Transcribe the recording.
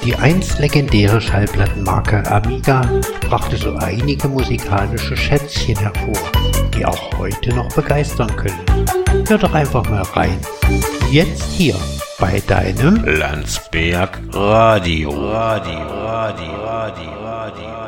Die einst legendäre Schallplattenmarke Amiga brachte so einige musikalische Schätzchen hervor, die auch heute noch begeistern können. Hör doch einfach mal rein. Jetzt hier bei deinem Landsberg Radio.